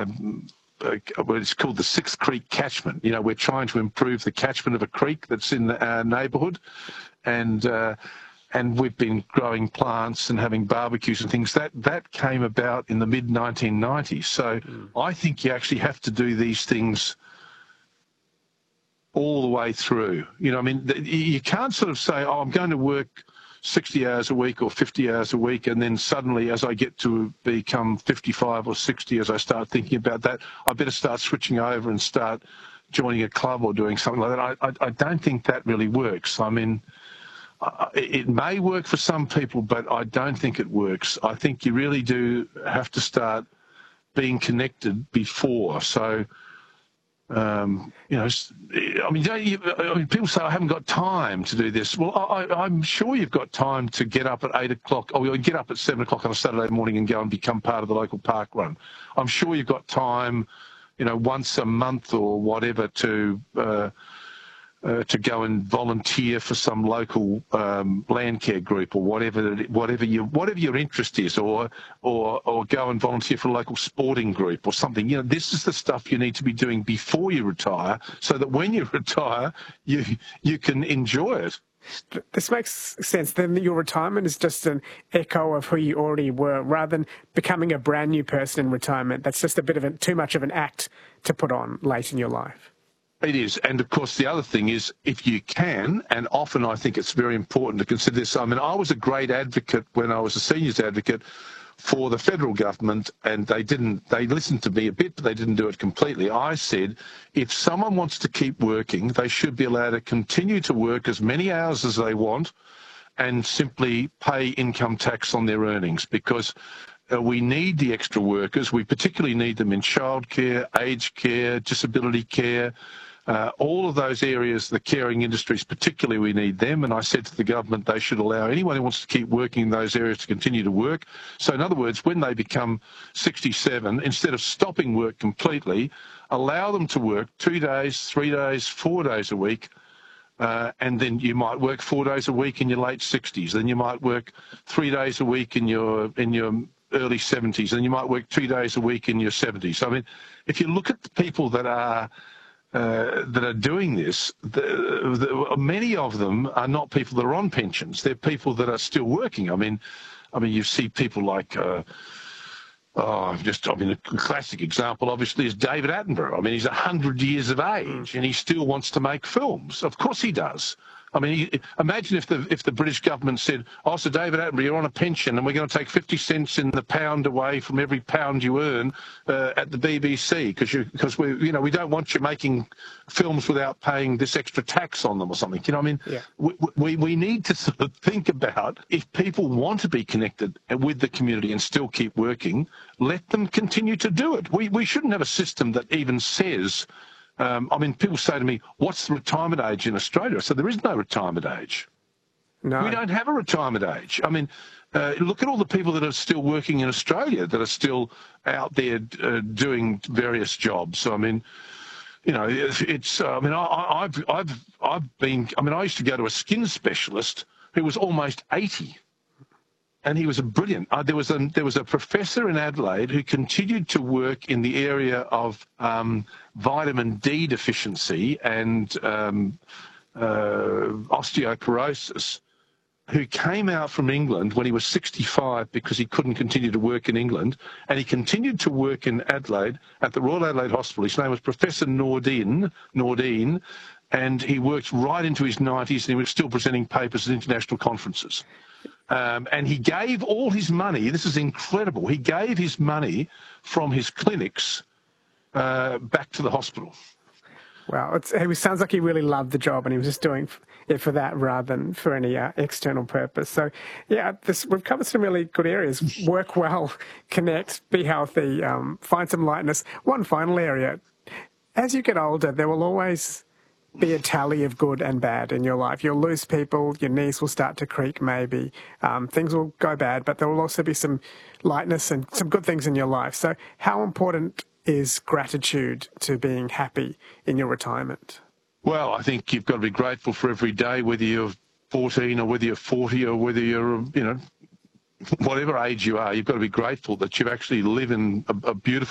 well, it's called the Sixth Creek Catchment. You know, we're trying to improve the catchment of a creek that's in our neighbourhood, and we've been growing plants and having barbecues and things. That came about in the mid-1990s. So I think you actually have to do these things all the way through. You know, I mean, you can't sort of say, oh, I'm going to work 60 hours a week or 50 hours a week, and then suddenly as I get to become 55 or 60, as I start thinking about that, I better start switching over and start joining a club or doing something like that. I don't think that really works. I mean, it may work for some people, but I don't think it works. I think you really do have to start being connected before. So, you know, I mean, people say, I haven't got time to do this. Well, I'm sure you've got time to get up at 8 o'clock, or get up at 7 o'clock on a Saturday morning and go and become part of the local park run. I'm sure you've got time, you know, once a month or whatever to go and volunteer for some local land care group or whatever your interest is, or go and volunteer for a local sporting group or something. You know, this is the stuff you need to be doing before you retire, so that when you retire, you can enjoy it. This makes sense. Then your retirement is just an echo of who you already were, rather than becoming a brand new person in retirement. That's just a bit of too much of an act to put on late in your life. It is. And of course, the other thing is, if you can, and often I think it's very important to consider this. I mean, I was a great advocate when I was a seniors advocate for the federal government, and they listened to me a bit, but they didn't do it completely. I said, if someone wants to keep working, they should be allowed to continue to work as many hours as they want and simply pay income tax on their earnings, because we need the extra workers. We particularly need them in childcare, aged care, disability care, all of those areas, the caring industries particularly, we need them. And I said to the government they should allow anyone who wants to keep working in those areas to continue to work. So in other words, when they become 67, instead of stopping work completely, allow them to work 2 days, 3 days, 4 days a week. And then you might work 4 days a week in your late 60s. Then you might work 3 days a week in your early 70s, and you might work 2 days a week in your 70s. I mean, if you look at the people that are doing this, many of them are not people that are on pensions. They're people that are still working. I mean, you see people like, a classic example, obviously, is David Attenborough. I mean, he's 100 years of age, and he still wants to make films. Of course he does. I mean, imagine if the British government said, oh, so David Attenborough, you're on a pension and we're going to take 50 cents in the pound away from every pound you earn at the BBC because we don't want you making films without paying this extra tax on them or something. You know, I mean, yeah. we need to sort of think about, if people want to be connected with the community and still keep working, let them continue to do it. We shouldn't have a system that even says, people say to me, what's the retirement age in Australia? So there is no retirement age. No. We don't have a retirement age. I mean, look at all the people that are still working in Australia, that are still out there doing various jobs. So, I mean, you know, it's. I used to go to a skin specialist who was almost 80. And he was a brilliant. There was a professor in Adelaide who continued to work in the area of vitamin D deficiency and osteoporosis, who came out from England when he was 65 because he couldn't continue to work in England, and he continued to work in Adelaide at the Royal Adelaide Hospital. His name was Professor Nordin, and he worked right into his 90s, and he was still presenting papers at international conferences. And he gave all his money, this is incredible, he gave his money from his clinics back to the hospital. Wow, it sounds like he really loved the job and he was just doing it for that rather than for any external purpose. So, yeah, we've covered some really good areas. Work well, connect, be healthy, find some lightness. One final area, as you get older, there will always be a tally of good and bad in your life. You'll lose people, your knees will start to creak maybe, things will go bad, but there will also be some lightness and some good things in your life. So how important is gratitude to being happy in your retirement? Well, I think you've got to be grateful for every day, whether you're 14 or whether you're 40 or whether you're, whatever age you are, you've got to be grateful that you actually live in a beautiful